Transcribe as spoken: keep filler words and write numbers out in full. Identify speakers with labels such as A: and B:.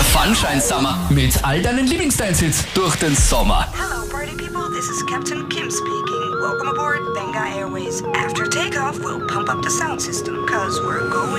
A: Funshine Summer mit all deinen Lieblingsdance-Hits durch den Sommer.
B: Hello, party people. This is Captain Kim speaking. Welcome aboard Benga Airways. After takeoff, we'll pump up the sound system, cause we're going